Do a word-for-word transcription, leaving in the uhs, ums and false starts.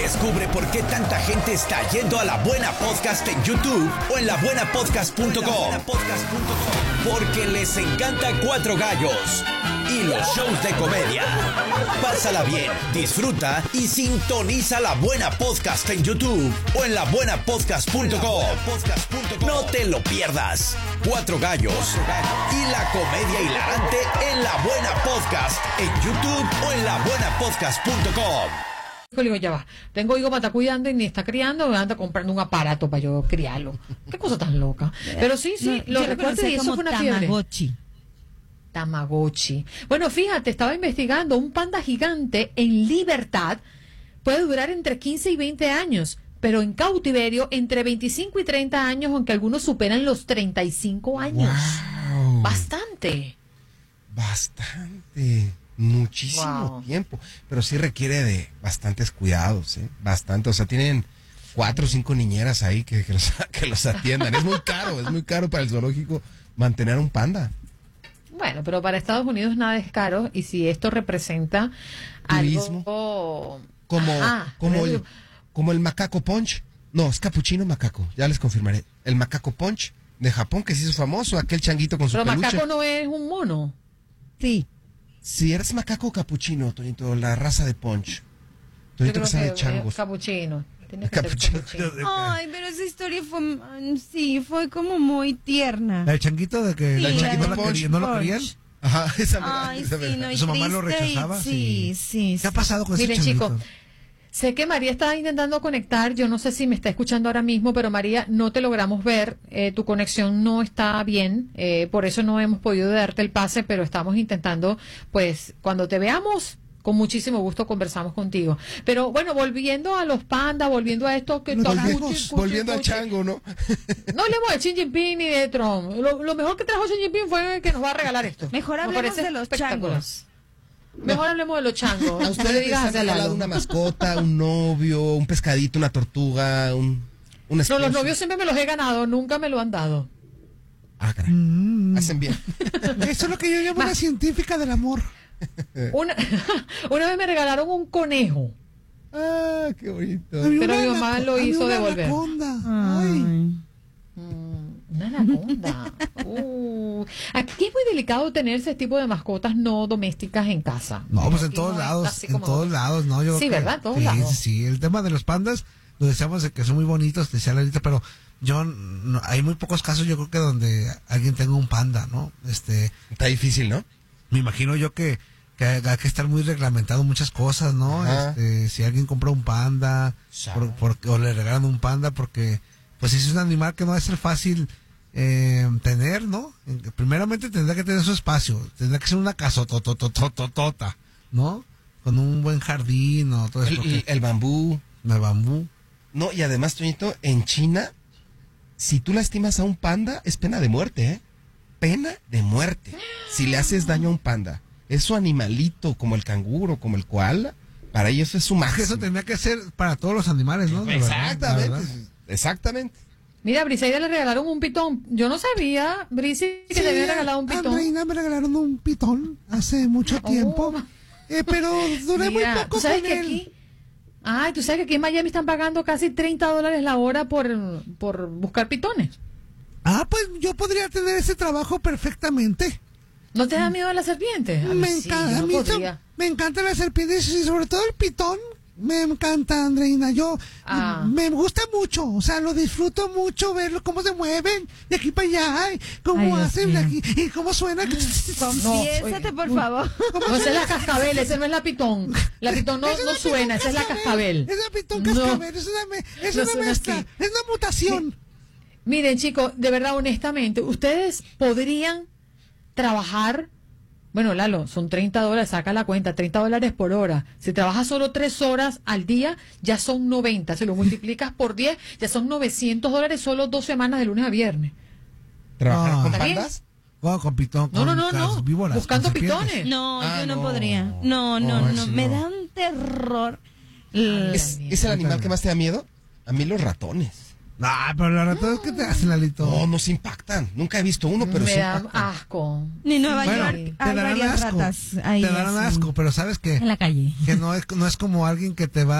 Descubre por qué tanta gente está yendo a La Buena Podcast en YouTube o en la buena podcast punto com. Porque les encanta Cuatro Gallos y los shows de comedia. Pásala bien, disfruta y sintoniza La Buena Podcast en YouTube o en la buena podcast punto com. No te lo pierdas. Cuatro Gallos y la comedia hilarante en La Buena Podcast en YouTube o en la buena podcast punto com. Le digo, ya va, tengo hijo para estar cuidando y ni está criando, me anda comprando un aparato para yo criarlo. Qué cosa tan loca. Pero sí, sí, no, lo recuerdo y eso fue una fiebre. Tamagotchi. Tamagotchi. Bueno, fíjate, estaba investigando, un panda gigante en libertad puede durar entre quince y veinte años, pero en cautiverio entre veinticinco y treinta años, aunque algunos superan los treinta y cinco años. Wow. Bastante. Bastante. Muchísimo Wow. tiempo. Pero sí requiere de bastantes cuidados, ¿eh? Bastante. O sea, tienen cuatro o cinco niñeras ahí que, que, los, que los atiendan. Es muy caro, es muy caro para el zoológico mantener un panda. Bueno, pero para Estados Unidos nada es caro, y si esto representa Turismo. algo... Como, Ajá, como, el, pero- como el macaco punch. No, es capuchino macaco. Ya les confirmaré. El macaco punch de Japón, que se hizo famoso. Aquel changuito con su Pero peluche. macaco no es un mono. Sí. Si eres macaco o capuchino, Tonito, la raza de punch. Yo Tonito creo que sabe de es changos. capuchino. Tiene que ser Capuchino. capuchino. Ay, pero esa historia fue, mm, sí, fue como muy tierna. La del changuito de que Sí, la la changuito de no, la Punch. quería- no lo Punch. querían. Ajá, esa verdad. Ay, esa sí, verdad. no, y Su mamá lo triste, rechazaba, Sí, sí. sí. ¿Qué ha pasado con Miren, ese changuito? chicos, sé que María está intentando conectar, yo no sé si me está escuchando ahora mismo, pero María, no te logramos ver, eh, tu conexión no está bien, eh, por eso no hemos podido darte el pase, pero estamos intentando, pues, cuando te veamos, con muchísimo gusto conversamos contigo. Pero bueno, volviendo a los pandas, volviendo a esto que... Nos está- volvemos, cuchi, cuchi, Volviendo a cuchi. Chango, ¿no? No hablemos de Xi Jinping ni de Trump. Lo, lo mejor que trajo Xi Jinping fue que nos va a regalar esto. Mejor Me hablemos parece de los espectacular. changos. Mejor hablemos de los changos. ¿A No le ustedes les digas han así a regalado Lalo. una mascota, un novio, un pescadito, una tortuga, un, un No, esposo? los novios siempre me los he ganado, nunca me lo han dado. Ah, caray. Mm. Hacen bien. Eso es lo que yo llamo una científica del amor. Una, una vez me regalaron un conejo. Ah, qué bonito. Había Pero una mi mamá anaco- lo había hizo una devolver. anaconda. Ay. Mm, una anaconda. Uh. Aquí es muy delicado tener ese tipo de mascotas no domésticas en casa. No, pues en Aquí todos no es lados, así en como- todos lados, ¿no? Yo Sí, creo que- ¿verdad? Todos sí, lados. sí, sí. El tema de los pandas, lo decíamos de que son muy bonitos, decía Larita, pero yo, no- hay muy pocos casos, yo creo que donde alguien tenga un panda, ¿no? Este, Está difícil, ¿no? me imagino yo que, que hay que estar muy reglamentado muchas cosas, ¿no? Ajá. Este, si alguien compra un panda, por- por- o le regalan un panda, porque, pues es un animal que no va a ser fácil eh, tener, ¿no? Primeramente tendrá que tener su espacio, tendrá que ser una casotototototota, ¿no? Con un buen jardín o todo eso. El, porque- el- el bambú. de bambú. No, y además, Toñito, en China, si tú lastimas a un panda, es pena de muerte, ¿eh? Pena de muerte. Si le haces daño a un panda. Es su animalito, como el canguro, como el koala. Para ellos es su Que máximo. eso tendría que ser para todos los animales, ¿no? De verdad, la Exactamente. verdad. Exactamente. Mira, a Briseida le regalaron un pitón. Yo no sabía, Brisi, que Sí, te había regalado un pitón. Andreina me regalaron un pitón hace mucho Oh. tiempo, eh, pero duré Mira, muy poco ¿tú sabes con que él. aquí? Ay, tú sabes que aquí en Miami están pagando casi treinta dólares la hora por, por buscar pitones. Ah, pues yo podría tener ese trabajo perfectamente. ¿No te da miedo de las serpientes? A mí Me sí, encanta, yo a no mí so- podría. me encantan las serpientes y sobre todo el pitón. Me encanta, Andreina. Yo Ah. me gusta mucho, o sea, lo disfruto mucho verlo cómo se mueven de aquí para allá, y cómo Ay, Dios hacen de mío. aquí y cómo suena. Confiésate, oye, por uy. favor. No, esa es la cascabel, esa no es la pitón. La pitón no, Esa es no la pitón suena, esa es la cascabel. Es la pitón No. cascabel, es una, me- es No una suena mezcla, así. es una mutación. Miren, chicos, de verdad, honestamente, ustedes podrían trabajar, bueno, Lalo, son treinta dólares, saca la cuenta, treinta dólares por hora. Si trabajas solo tres horas al día, ya son noventa. Si lo multiplicas por diez, ya son novecientos dólares solo dos semanas de lunes a viernes. ¿Trabajar Ah. con ¿Está bien? pandas? Oh, con pitón, No, no, con no, las no. víboras, Buscando con serpientes. pitones. No, Ah, yo no, no. podría. No, no, No, no. ese Me no. da un terror. ¿Es, ¿Es el animal que más te da miedo? A mí los ratones. Ah, pero la rata es que te hacen, Lalito. No, nos impactan. Nunca he visto uno, pero Me sí da impactan. asco. Ni Nueva Bueno, York te hay darán varias asco. ratas ahí. Te darán así, asco, pero sabes que, en la calle. que no es, no es como alguien que te va